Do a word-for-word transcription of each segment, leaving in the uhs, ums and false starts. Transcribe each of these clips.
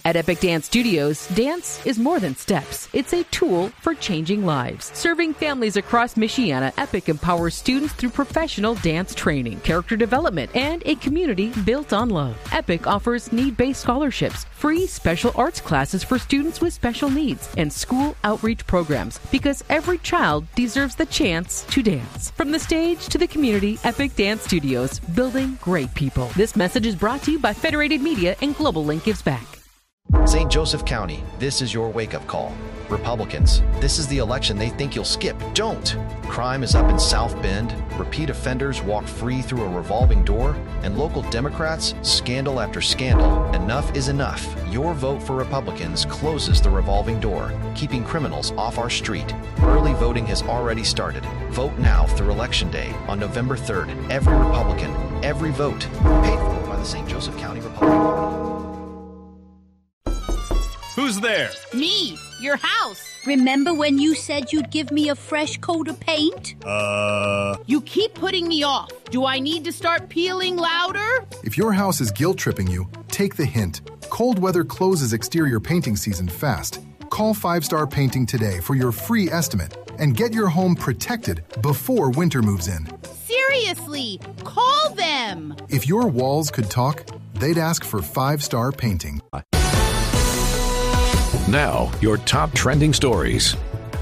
At Epic Dance Studios, dance is more than steps. It's a tool for changing lives. Serving families across Michiana, Epic empowers students through professional dance training, character development, and a community built on love. Epic offers need-based scholarships, free special arts classes for students with special needs, and school outreach programs, because every child deserves the chance to dance. From the stage to the community, Epic Dance Studios, building great people. This message is brought to you by Federated Media and Global Link Gives Back. Saint Joseph County, this is your wake-up call. Republicans, this is the election they think you'll skip. Don't! Crime is up in South Bend, repeat offenders walk free through a revolving door, and local Democrats, scandal after scandal. Enough is enough. Your vote for Republicans closes the revolving door, keeping criminals off our street. Early voting has already started. Vote now through Election Day on November third. Every Republican, every vote. Paid for by the Saint Joseph County Republican Party. Who's there? Me, your house. Remember when you said you'd give me a fresh coat of paint? Uh... You keep putting me off. Do I need to start peeling louder? If your house is guilt-tripping you, take the hint. Cold weather closes exterior painting season fast. Call Five Star Painting today for your free estimate and get your home protected before winter moves in. Seriously, call them. If your walls could talk, they'd ask for Five Star Painting. Now, your top trending stories.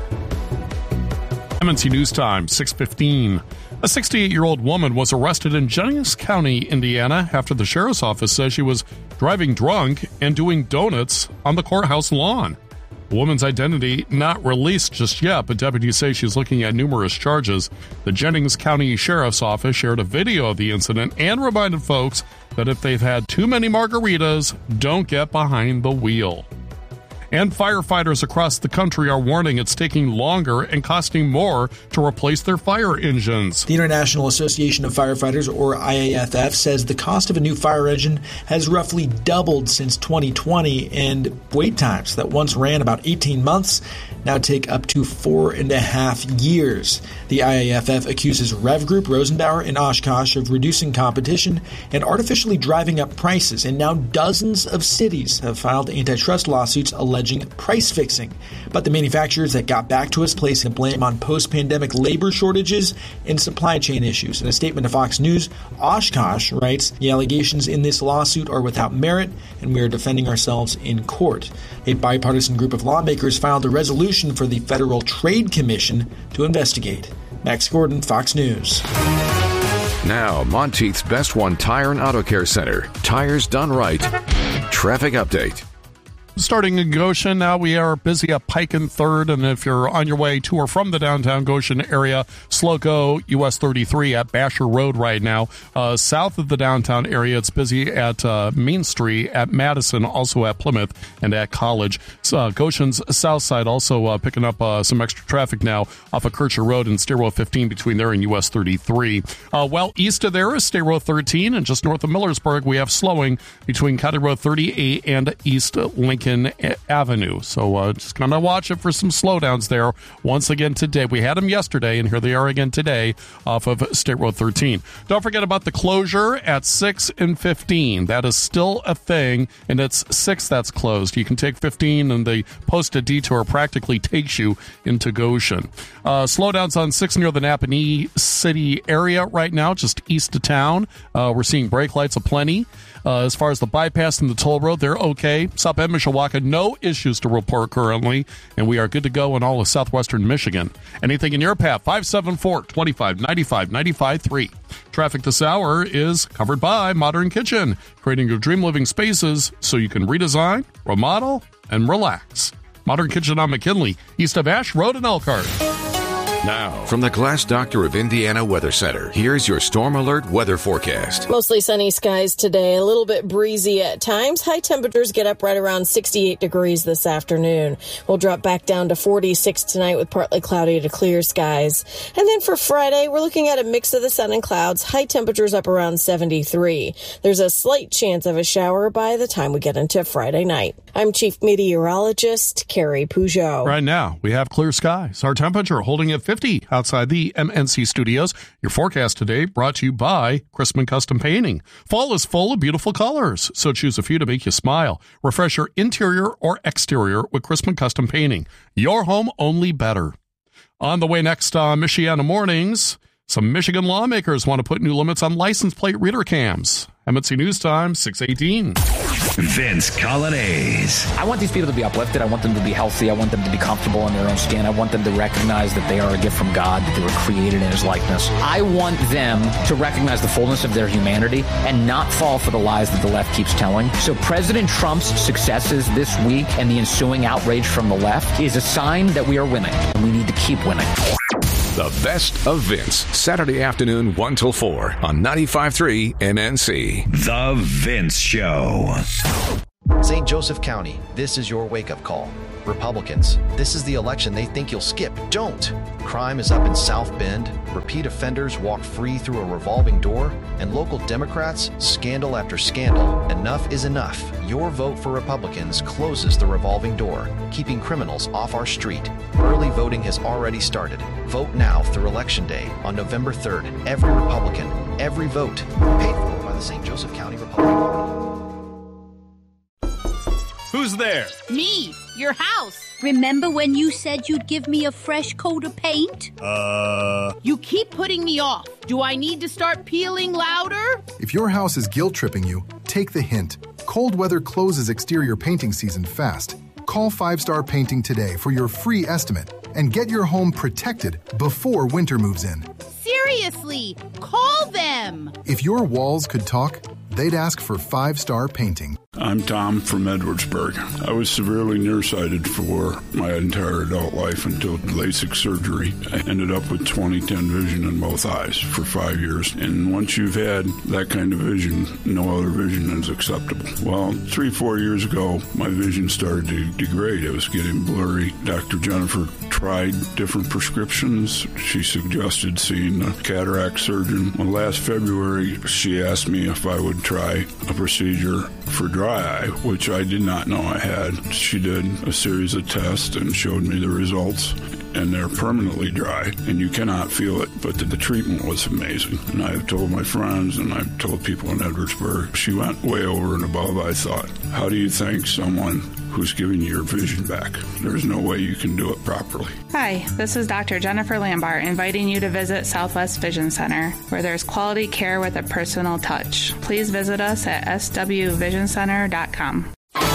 M N C News Time, six fifteen. A sixty-eight-year-old woman was arrested in Jennings County, Indiana, after the sheriff's office says she was driving drunk and doing donuts on the courthouse lawn. The woman's identity not released just yet, but deputies say she's looking at numerous charges. The Jennings County Sheriff's Office shared a video of the incident and reminded folks that if they've had too many margaritas, don't get behind the wheel. And firefighters across the country are warning it's taking longer and costing more to replace their fire engines. The International Association of Firefighters, or I A F F, says the cost of a new fire engine has roughly doubled since twenty twenty, and wait times that once ran about eighteen months now take up to four and a half years. The I A F F accuses Rev Group, Rosenbauer, and Oshkosh of reducing competition and artificially driving up prices, and now dozens of cities have filed antitrust lawsuits alleging price fixing. But the manufacturers that got back to us place the blame on post-pandemic labor shortages and supply chain issues. In a statement to Fox News, Oshkosh writes, "The allegations in this lawsuit are without merit, and we are defending ourselves in court." A bipartisan group of lawmakers filed a resolution for the Federal Trade Commission to investigate. Max Gordon, Fox News. Now, Monteith's Best One Tire and Auto Care Center. Tires done right. Traffic update. Starting in Goshen, now we are busy at Pike and third, and if you're on your way to or from the downtown Goshen area, slow go U S thirty-three at Basher Road right now. Uh, south of the downtown area, it's busy at uh, Main Street, at Madison, also at Plymouth, and at College. So, uh, Goshen's south side also uh, picking up uh, some extra traffic now off of Kircher Road and State Road fifteen between there and U S thirty-three. Uh, well, east of there is State Road thirteen, and just north of Millersburg, we have slowing between County Road thirty-eight and East Lincoln Avenue. So uh, just kind of watch it for some slowdowns there. Once again today, we had them yesterday, and here they are again today off of State Road thirteen. Don't forget about the closure at six and fifteen. That is still a thing, and it's six that's closed. You can take fifteen, and the posted detour practically takes you into Goshen. Uh, slowdowns on six near the Napanee City area right now, just east of town. Uh, we're seeing brake lights aplenty. Uh, as far as the bypass and the toll road, they're okay. South Bend, Mishawaka, no issues to report currently, and we are good to go in all of southwestern Michigan. Anything in your path, five seven four, two five nine five nine five three. Traffic this hour is covered by Modern Kitchen, creating your dream living spaces so you can redesign, remodel, and relax. Modern Kitchen on McKinley, east of Ash Road in Elkhart. Now, from the Glass Doctor of Indiana Weather Center, here's your Storm Alert weather forecast. Mostly sunny skies today, a little bit breezy at times. High temperatures get up right around sixty-eight degrees this afternoon. We'll drop back down to forty-six tonight with partly cloudy to clear skies. And then for Friday, we're looking at a mix of the sun and clouds. High temperatures up around seventy-three. There's a slight chance of a shower by the time we get into Friday night. I'm Chief Meteorologist Carrie Peugeot. Right now, we have clear skies. Our temperature holding at fifty outside the M N C studios. Your forecast today brought to you by Chrisman Custom Painting. Fall is full of beautiful colors, so choose a few to make you smile. Refresh your interior or exterior with Chrisman Custom Painting. Your home only better. On the way next on Michiana Mornings, some Michigan lawmakers want to put new limits on license plate reader cams. M N C News Time, six eighteen. Vince Coglianese. I want these people to be uplifted. I want them to be healthy. I want them to be comfortable in their own skin. I want them to recognize that they are a gift from God, that they were created in his likeness. I want them to recognize the fullness of their humanity and not fall for the lies that the left keeps telling. So President Trump's successes this week and the ensuing outrage from the left is a sign that we are winning, and we need to keep winning. The best of Vince, Saturday afternoon, one till four on ninety-five point three M N C. The Vince Show. Saint Joseph County, this is your wake-up call. Republicans, this is the election they think you'll skip. Don't. Crime is up in South Bend, repeat offenders walk free through a revolving door, and local Democrats, scandal after scandal. Enough is enough. Your vote for Republicans closes the revolving door, keeping criminals off our street. Early voting has already started. Vote now through Election Day on November third. Every Republican, every vote. Paid for by the Saint Joseph County Republican Party. Who's there? Me, your house. Remember when you said you'd give me a fresh coat of paint? Uh... You keep putting me off. Do I need to start peeling louder? If your house is guilt-tripping you, take the hint. Cold weather closes exterior painting season fast. Call Five Star Painting today for your free estimate and get your home protected before winter moves in. Seriously, call them. If your walls could talk, they'd ask for Five Star Painting. I'm Tom from Edwardsburg. I was severely nearsighted for my entire adult life until LASIK surgery. I ended up with twenty ten vision in both eyes for five years. And once you've had that kind of vision, no other vision is acceptable. Well, three, four years ago, my vision started to degrade. It was getting blurry. Doctor Jennifer tried different prescriptions. She suggested seeing a cataract surgeon. Well, last February, she asked me if I would try a procedure for dry eye, which I did not know I had. She did a series of tests and showed me the results, and they're permanently dry, and you cannot feel it, but the, the treatment was amazing. And I've told my friends, and I've told people in Edwardsburg, she went way over and above, I thought. How do you thank someone who's giving you your vision back? There's no way you can do it properly. Hi, this is Doctor Jennifer Lambart inviting you to visit Southwest Vision Center, where there's quality care with a personal touch. Please visit us at s w vision center dot com.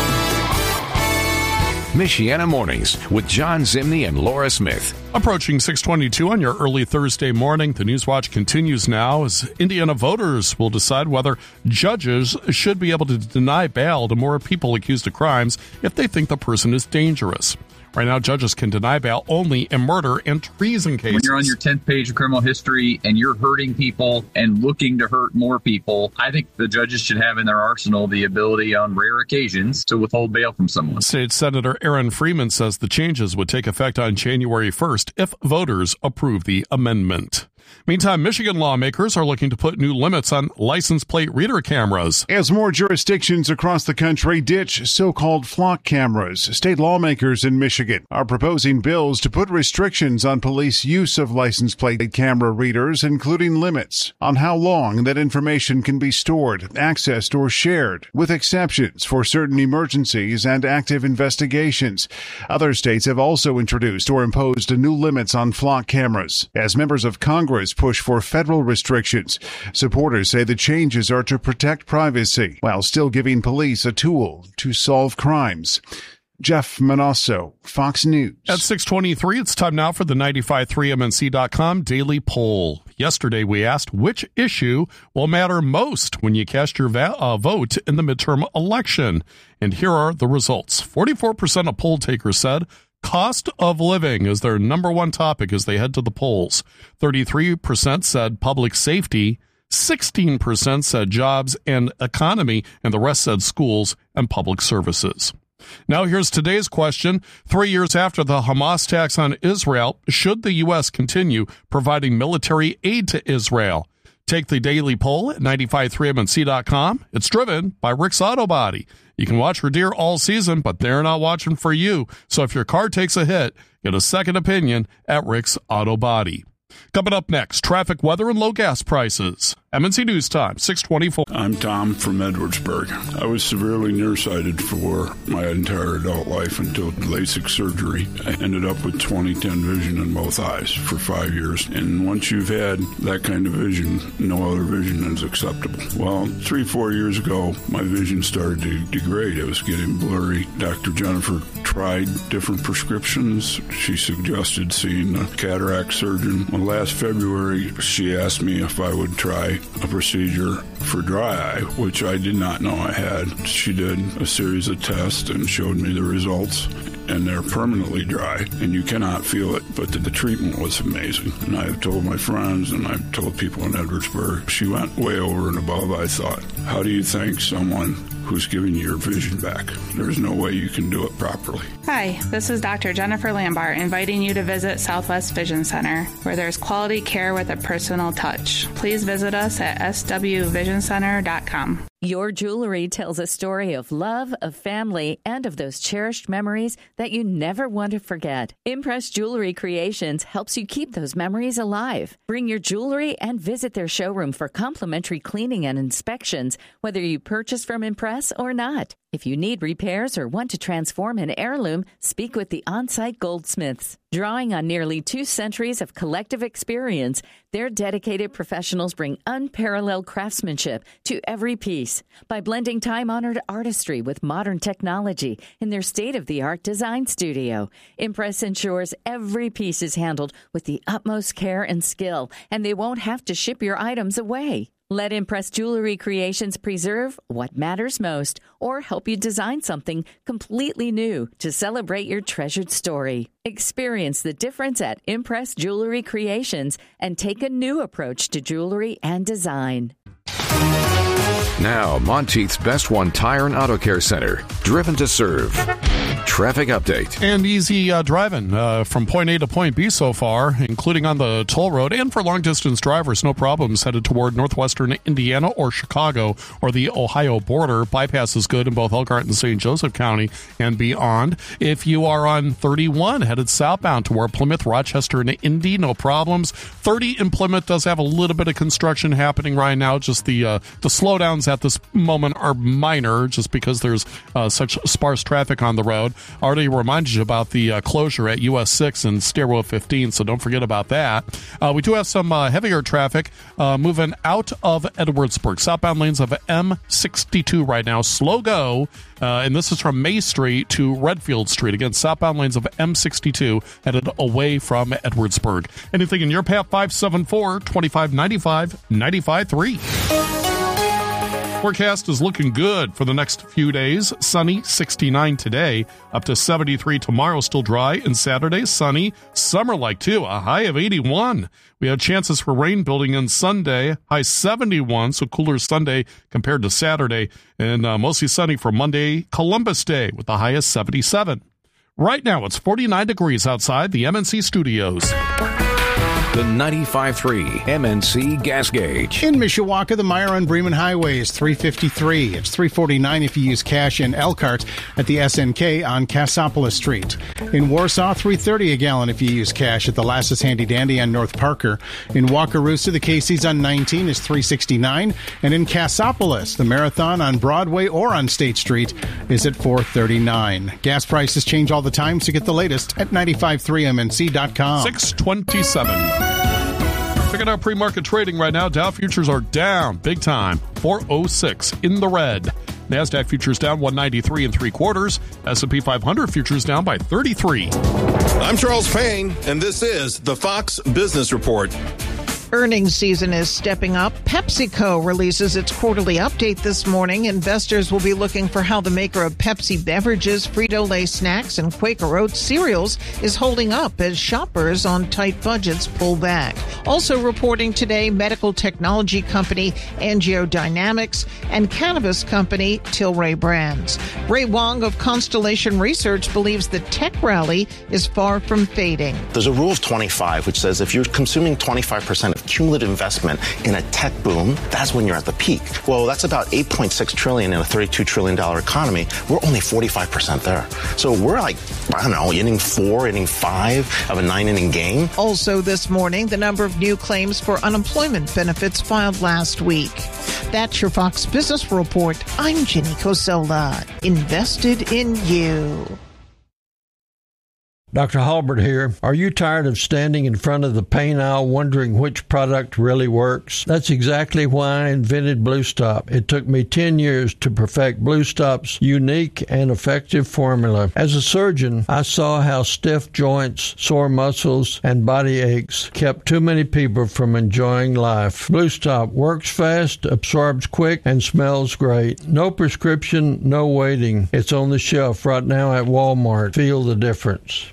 Michiana Mornings with John Zimney and Laura Smith. Approaching six twenty-two on your early Thursday morning, the Newswatch continues now as Indiana voters will decide whether judges should be able to deny bail to more people accused of crimes if they think the person is dangerous. Right now, judges can deny bail only in murder and treason cases. When you're on your tenth page of criminal history and you're hurting people and looking to hurt more people, I think the judges should have in their arsenal the ability on rare occasions to withhold bail from someone. State Senator Aaron Freeman says the changes would take effect on January first if voters approve the amendment. Meantime, Michigan lawmakers are looking to put new limits on license plate reader cameras. As more jurisdictions across the country ditch so-called flock cameras, state lawmakers in Michigan are proposing bills to put restrictions on police use of license plate camera readers, including limits on how long that information can be stored, accessed, or shared, with exceptions for certain emergencies and active investigations. Other states have also introduced or imposed new limits on flock cameras. As members of Congress push for federal restrictions, supporters say the changes are to protect privacy while still giving police a tool to solve crimes. Jeff Manasso, Fox News. At six twenty-three, it's time now for the ninety-five point three M N C dot com daily poll. Yesterday, we asked which issue will matter most when you cast your va- uh, vote in the midterm election. And here are the results. forty-four percent of poll takers said cost of living is their number one topic as they head to the polls. thirty-three percent said public safety, sixteen percent said jobs and economy, and the rest said schools and public services. Now here's today's question. Three years after the Hamas attacks on Israel, should the U S continue providing military aid to Israel? Take the daily poll at nine five three M N C dot com. It's driven by Rick's Auto Body. You can watch for deer all season, but they're not watching for you. So if your car takes a hit, get a second opinion at Rick's Auto Body. Coming up next, traffic, weather, and low gas prices. M N C News Time, six twenty-four. I'm Tom from Edwardsburg. I was severely nearsighted for my entire adult life until LASIK surgery. I ended up with twenty ten vision in both eyes for five years. And once you've had that kind of vision, no other vision is acceptable. Well, three, four years ago, my vision started to degrade. It was getting blurry. Doctor Jennifer tried different prescriptions. She suggested seeing a cataract surgeon. Well, last February, she asked me if I would try a procedure for dry eye, which I did not know I had. She did a series of tests and showed me the results, and they're permanently dry, and you cannot feel it, but the, the treatment was amazing. And I've told my friends, and I've told people in Edwardsburg, she went way over and above, I thought. How do you thank someone who's giving you your vision back? There's no way you can do it properly. Hi, this is Doctor Jennifer Lambart inviting you to visit Southwest Vision Center, where there's quality care with a personal touch. Please visit us at S W vision center dot com. Your jewelry tells a story of love, of family, and of those cherished memories that you never want to forget. Impress Jewelry Creations helps you keep those memories alive. Bring your jewelry and visit their showroom for complimentary cleaning and inspections, whether you purchase from Impress or not. If you need repairs or want to transform an heirloom, speak with the on-site goldsmiths. Drawing on nearly two centuries of collective experience, their dedicated professionals bring unparalleled craftsmanship to every piece. By blending time-honored artistry with modern technology in their state-of-the-art design studio, Impress ensures every piece is handled with the utmost care and skill, and they won't have to ship your items away. Let Impress Jewelry Creations preserve what matters most or help you design something completely new to celebrate your treasured story. Experience the difference at Impress Jewelry Creations and take a new approach to jewelry and design. Now, Monteith's Best One Tire and Auto Care Center, driven to serve. Traffic update. And easy uh, driving uh, from point A to point B so far, including on the toll road. And for long-distance drivers, no problems headed toward northwestern Indiana or Chicago or the Ohio border. Bypass is good in both Elkhart and Saint Joseph County and beyond. If you are on thirty-one headed southbound toward Plymouth, Rochester, and Indy, no problems. thirty in Plymouth does have a little bit of construction happening right now. Just the uh, the slowdowns at this moment are minor just because there's uh, such sparse traffic on the road. I already reminded you about the uh, closure at U S six and Stairwell fifteen, so don't forget about that. Uh, we do have some uh, heavier traffic uh, moving out of Edwardsburg. Southbound lanes of M sixty-two right now. Slow go. Uh, and this is from May Street to Redfield Street. Again, southbound lanes of M sixty-two headed away from Edwardsburg. Anything in your path? five seven four, two five nine five, nine five three. Forecast is looking good for the next few days. Sunny, sixty-nine today, up to seventy-three tomorrow, still dry, and Saturday, sunny, summer-like too, a high of eighty-one. We have chances for rain building in Sunday, high seventy-one, so cooler Sunday compared to Saturday, and uh, mostly sunny for Monday, Columbus Day, with the high of seventy-seven. Right now, it's forty-nine degrees outside the M N C studios. The ninety-five point three M N C gas gauge. In Mishawaka, the Myron Bremen Highway is three fifty-three. It's three forty-nine if you use cash in Elkhart at the S N K on Cassopolis Street. In Warsaw, three thirty a gallon if you use cash at the Lasses Handy Dandy on North Parker. In Wakarusa, the Casey's on nineteen is three sixty-nine. And in Cassopolis, the Marathon on Broadway or on State Street is at four thirty-nine. Gas prices change all the time, so get the latest at nine five three M N C dot com. six twenty-seven. Checking out pre-market trading right now. Dow futures are down big time, four oh six in the red. NASDAQ futures down one ninety-three and three quarters. S and P five hundred futures down by thirty-three. I'm Charles Payne, and this is the Fox Business Report. Earnings season is stepping up. PepsiCo releases its quarterly update this morning. Investors will be looking for how the maker of Pepsi beverages, Frito-Lay snacks, and Quaker Oats cereals is holding up as shoppers on tight budgets pull back. Also reporting today, medical technology company AngioDynamics and cannabis company Tilray Brands. Ray Wong of Constellation Research believes the tech rally is far from fading. There's a rule of twenty-five, which says if you're consuming twenty-five percent of of cumulative investment in a tech boom, that's when you're at the peak. Well, that's about eight point six trillion dollars in a thirty-two trillion dollars economy. We're only forty-five percent there. So we're like, I don't know, inning four, inning five of a nine-inning game. Also this morning, the number of new claims for unemployment benefits filed last week. That's your Fox Business Report. I'm Jenny Cosola. Invested in you. Doctor Halbert here. Are you tired of standing in front of the pain aisle wondering which product really works? That's exactly why I invented Blue Stop. It took me ten years to perfect Blue Stop's unique and effective formula. As a surgeon, I saw how stiff joints, sore muscles, and body aches kept too many people from enjoying life. Blue Stop works fast, absorbs quick, and smells great. No prescription, no waiting. It's on the shelf right now at Walmart. Feel the difference.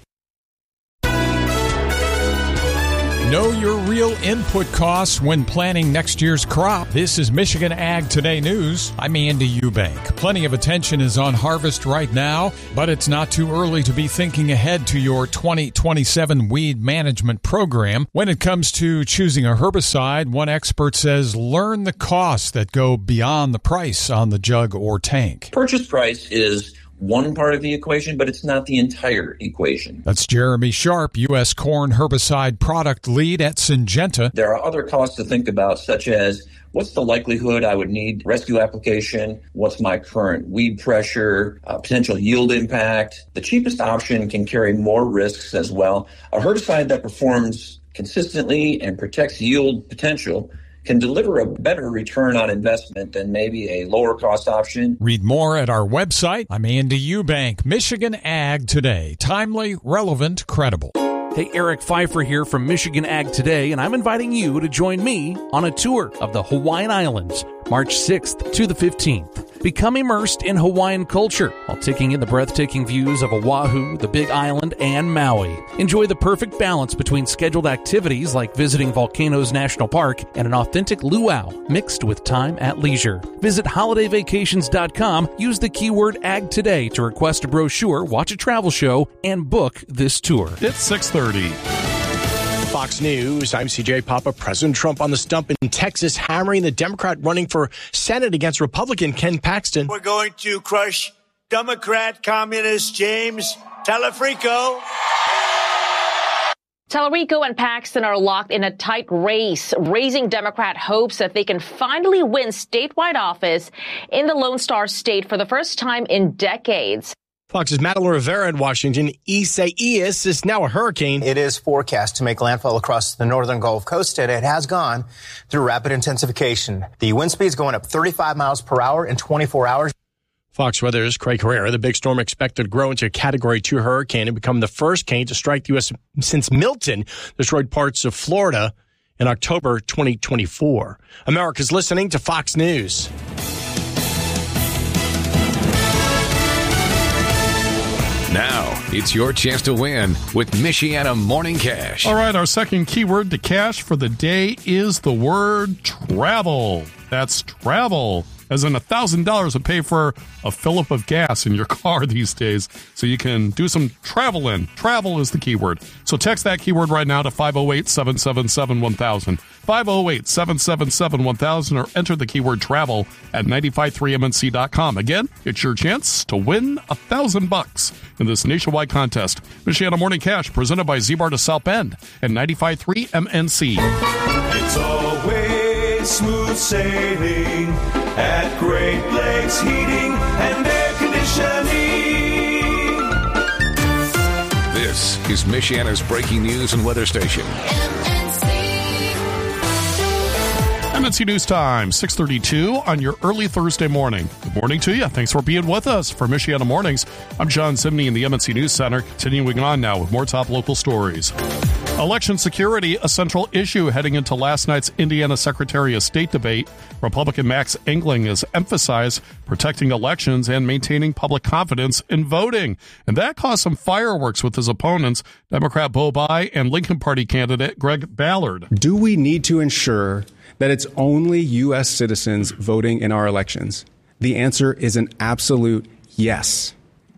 Know your real input costs when planning next year's crop. This is Michigan Ag Today News. I'm Andy Eubank. Plenty of attention is on harvest right now, but it's not too early to be thinking ahead to your twenty twenty-seven weed management program. When it comes to choosing a herbicide, one expert says learn the costs that go beyond the price on the jug or tank. Purchase price is one part of the equation, but it's not the entire equation. That's Jeremy Sharp, U S corn herbicide product lead at Syngenta. There are other costs to think about, such as what's the likelihood I would need rescue application? What's my current weed pressure? Uh, potential yield impact? The cheapest option can carry more risks as well. A herbicide that performs consistently and protects yield potential can deliver a better return on investment than maybe a lower cost option. Read more at our website. I'm Andy Eubank. Michigan Ag Today. Timely, relevant, credible. Hey, Eric Pfeiffer here from Michigan Ag Today, and I'm inviting you to join me on a tour of the Hawaiian Islands, March sixth to the fifteenth. Become immersed in Hawaiian culture while taking in the breathtaking views of Oahu, the Big Island, and Maui. Enjoy the perfect balance between scheduled activities like visiting Volcanoes National Park and an authentic luau mixed with time at leisure. Visit holiday vacations dot com, use the keyword Ag Today to request a brochure, watch a travel show, and book this tour. It's six thirty. Fox News, I'm C J Papa. President Trump on the stump in Texas, hammering the Democrat running for Senate against Republican Ken Paxton. We're going to crush Democrat communist James Telefrico. Telefrico and Paxton are locked in a tight race, raising Democrat hopes that they can finally win statewide office in the Lone Star State for the first time in decades. Fox's Madeline Rivera in Washington. Isaias is now a hurricane. It is forecast to make landfall across the northern Gulf Coast, and it has gone through rapid intensification. The wind speed is going up thirty-five miles per hour in twenty-four hours. Fox Weather's Craig Herrera. The big storm expected to grow into a Category two hurricane and become the first cane to strike the U S since Milton destroyed parts of Florida in October twenty twenty-four. America's listening to Fox News. Now, it's your chance to win with Michiana Morning Cash. All right, our second keyword to cash for the day is the word travel. That's travel. As in one thousand dollars to pay for a fill-up of gas in your car these days, so you can do some traveling. Travel is the keyword. So text that keyword right now to five oh eight, seven seven seven, one thousand, five oh eight, seven seven seven, one thousand, or enter the keyword travel at nine five three M N C dot com. Again, it's your chance to win a thousand bucks in this nationwide contest. Michiana Morning Cash, presented by Z-Bar to South Bend and ninety-five point three M N C. It's always smooth sailing at Great Lakes Heating and Air Conditioning. This is Michiana's breaking news and weather station. M N C News Time, six thirty-two on your early Thursday morning. Good morning to you. Thanks for being with us for Michiana Mornings. I'm John Simney in the M N C News Center, continuing on now with more top local stories. Election security, a central issue heading into last night's Indiana Secretary of State debate. Republican Max Engling has emphasized protecting elections and maintaining public confidence in voting. And that caused some fireworks with his opponents, Democrat Bo Bai and Lincoln Party candidate Greg Ballard. Do we need to ensure that it's only U S citizens voting in our elections? The answer is an absolute yes.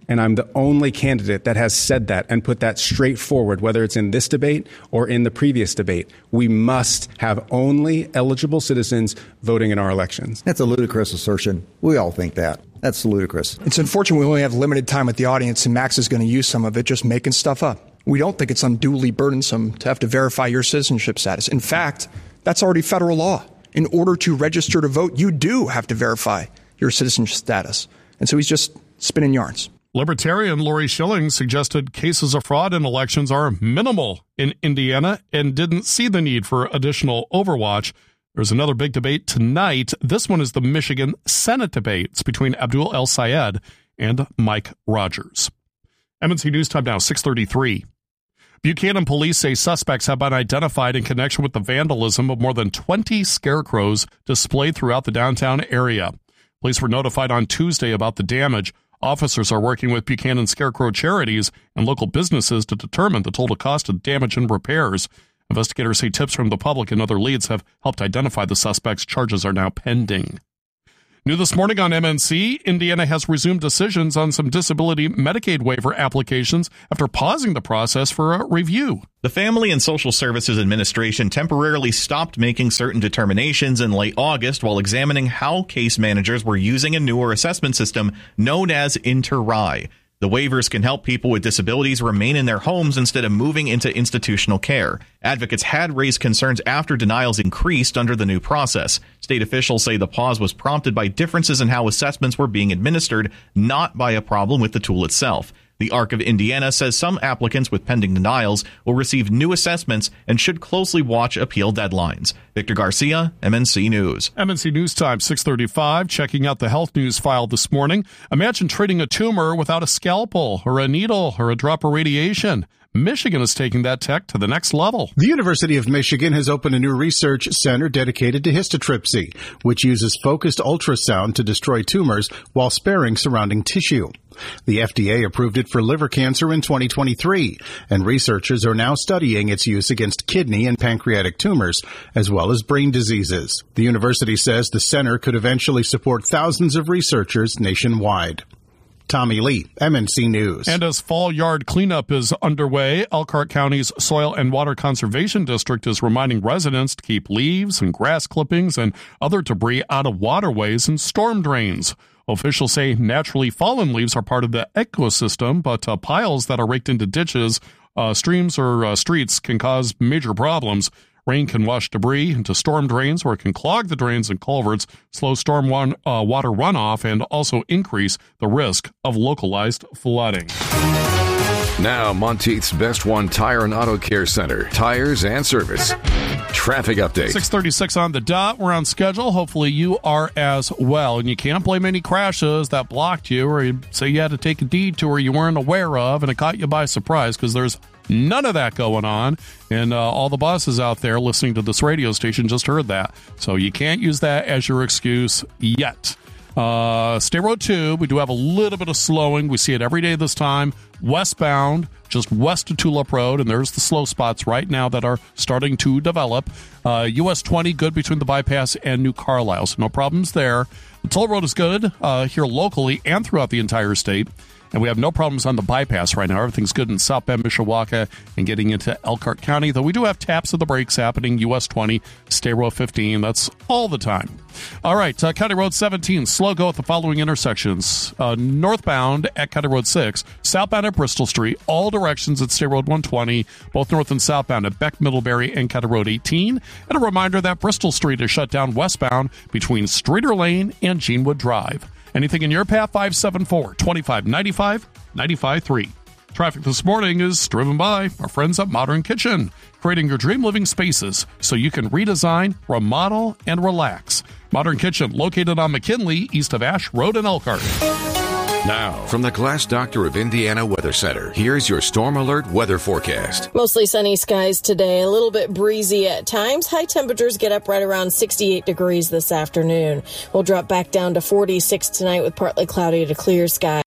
And I'm the only candidate that has said that and put that straight forward, whether it's in this debate or in the previous debate. We must have only eligible citizens voting in our elections. That's a ludicrous assertion. We all think that. That's ludicrous. It's unfortunate we only have limited time with the audience, and Max is going to use some of it just making stuff up. We don't think it's unduly burdensome to have to verify your citizenship status. In fact, that's already federal law. In order to register to vote, you do have to verify your citizenship status. And so he's just spinning yarns. Libertarian Lori Schilling suggested cases of fraud in elections are minimal in Indiana and didn't see the need for additional overwatch. There's another big debate tonight. This one is the Michigan Senate debate. It's between Abdul El-Sayed and Mike Rogers. M N C News Time now, six thirty-three. Buchanan police say suspects have been identified in connection with the vandalism of more than twenty scarecrows displayed throughout the downtown area. Police were notified on Tuesday about the damage. Officers are working with Buchanan Scarecrow Charities and local businesses to determine the total cost of damage and repairs. Investigators say tips from the public and other leads have helped identify the suspects. Charges are now pending. New this morning on M N C, Indiana has resumed decisions on some disability Medicaid waiver applications after pausing the process for a review. The Family and Social Services Administration temporarily stopped making certain determinations in late August while examining how case managers were using a newer assessment system known as Inter-R I. The waivers can help people with disabilities remain in their homes instead of moving into institutional care. Advocates had raised concerns after denials increased under the new process. State officials say the pause was prompted by differences in how assessments were being administered, not by a problem with the tool itself. The Arc of Indiana says some applicants with pending denials will receive new assessments and should closely watch appeal deadlines. Victor Garcia, M N C News. M N C News Time, six thirty-five. Checking out the health news file this morning. Imagine treating a tumor without a scalpel or a needle or a drop of radiation. Michigan is taking that tech to the next level. The University of Michigan has opened a new research center dedicated to histotripsy, which uses focused ultrasound to destroy tumors while sparing surrounding tissue. The F D A approved it for liver cancer in twenty twenty-three, and researchers are now studying its use against kidney and pancreatic tumors, as well as brain diseases. The university says the center could eventually support thousands of researchers nationwide. Tommy Lee, M N C News. And as fall yard cleanup is underway, Elkhart County's Soil and Water Conservation District is reminding residents to keep leaves and grass clippings and other debris out of waterways and storm drains. Officials say naturally fallen leaves are part of the ecosystem, but uh, piles that are raked into ditches, uh, streams, or uh, streets can cause major problems. Rain can wash debris into storm drains, or it can clog the drains and culverts, slow storm one, uh, water runoff, and also increase the risk of localized flooding. Now, Monteith's Best One Tire and Auto Care Center. Tires and service. Traffic update. six thirty-six on the dot. We're on schedule. Hopefully you are as well. And you can't blame any crashes that blocked you, or you say you had to take a detour you weren't aware of and it caught you by surprise, because there's none of that going on. And uh, all the buses out there listening to this radio station just heard that. So you can't use that as your excuse yet. Uh, State Road two, we do have a little bit of slowing. We see it every day this time. Westbound, just west of Tulip Road, and there's the slow spots right now that are starting to develop. Uh, U S twenty, good between the bypass and New Carlisle, so no problems there. The toll road is good uh, here locally and throughout the entire state. And we have no problems on the bypass right now. Everything's good in South Bend, Mishawaka, and getting into Elkhart County. Though we do have taps of the brakes happening. U S twenty, State Road fifteen. That's all the time. All right, uh, County Road seventeen. Slow go at the following intersections. Uh, northbound at County Road six. Southbound at Bristol Street. All directions at State Road one twenty. Both north and southbound at Beck, Middlebury, and County Road eighteen. And a reminder that Bristol Street is shut down westbound between Streeter Lane and Genewood Drive. Anything in your path? five seven four, two five nine five, nine five three. Traffic this morning is driven by our friends at Modern Kitchen, creating your dream living spaces so you can redesign, remodel, and relax. Modern Kitchen, located on McKinley, east of Ash Road in Elkhart. Now, from the Glass Doctor of Indiana Weather Center, here's your Storm Alert weather forecast. Mostly sunny skies today, a little bit breezy at times. High temperatures get up right around sixty-eight degrees this afternoon. We'll drop back down to forty-six tonight with partly cloudy to clear skies.